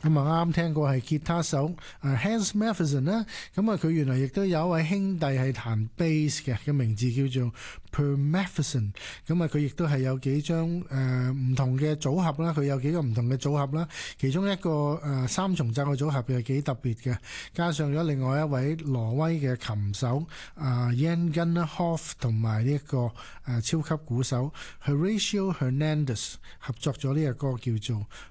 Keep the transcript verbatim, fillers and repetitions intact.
咁啊啱聽過係吉他手誒 Hans Matheson 啦，咁啊佢原來亦都有一位兄弟係彈 bass 嘅，嘅名字叫做 Per Matheson，咁啊佢亦都係有幾張誒唔同嘅組合啦，佢有幾個唔同嘅組合啦，其中一個誒三重奏嘅組合又係幾特別嘅，加上咗另外一位挪威嘅琴手啊 Jan Gunnar Hoff 同埋呢一個誒超級鼓手 Horatio Hernandez 合作咗呢個歌叫做